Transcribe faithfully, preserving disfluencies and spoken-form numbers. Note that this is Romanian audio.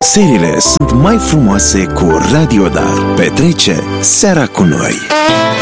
Seriile sunt mai frumoase cu Radio Dar. Petrece seara cu noi!